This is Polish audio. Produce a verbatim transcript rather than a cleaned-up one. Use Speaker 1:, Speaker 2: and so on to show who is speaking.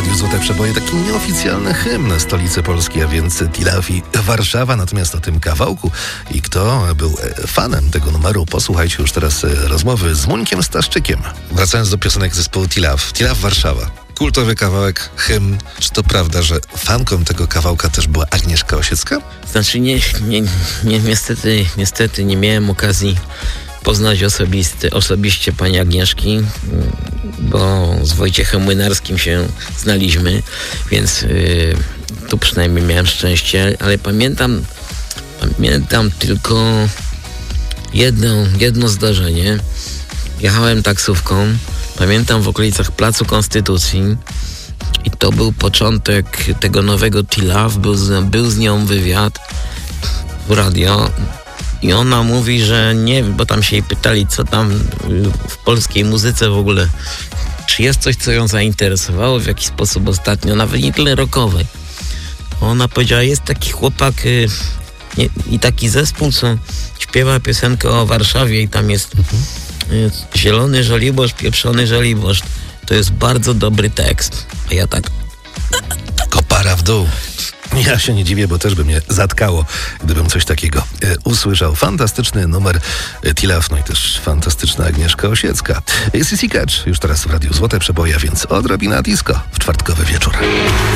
Speaker 1: Radiu Złote Przeboje taki nieoficjalny hymn stolicy Polski, a więc Tilaw i Warszawa. Natomiast o tym kawałku i kto był fanem tego numeru, posłuchajcie już teraz rozmowy z Muńkiem Staszczykiem. Wracając do piosenek zespołu Tilaw. Tilaw Warszawa. Kultowy kawałek, hymn. Czy to prawda, że fanką tego kawałka też była Agnieszka Osiecka?
Speaker 2: Znaczy nie, nie, nie niestety, niestety nie miałem okazji poznać osobisty, osobiście pani Agnieszki, bo z Wojciechem Młynarskim się znaliśmy, więc yy, tu przynajmniej miałem szczęście, ale pamiętam, pamiętam tylko jedno, jedno zdarzenie. Jechałem taksówką, pamiętam w okolicach Placu Konstytucji i to był początek tego nowego Tilaw, był z, był z nią wywiad w radio. I ona mówi, że nie, bo tam się jej pytali, co tam w polskiej muzyce w ogóle, czy jest coś, co ją zainteresowało w jakiś sposób ostatnio, nawet nie tyle rockowej. Ona powiedziała, jest taki chłopak y, nie, i taki zespół, co śpiewa piosenkę o Warszawie i tam jest y, zielony żoliborz, pieprzony żoliborz. To jest bardzo dobry tekst. A ja tak...
Speaker 1: Kopara w dół. Ja się nie dziwię, bo też by mnie zatkało, gdybym coś takiego e, usłyszał. Fantastyczny numer e, Tilaw, no i też fantastyczna Agnieszka Osiecka. C C Catch już teraz w Radiu Złote Przeboje, więc odrobina disco w czwartkowy wieczór.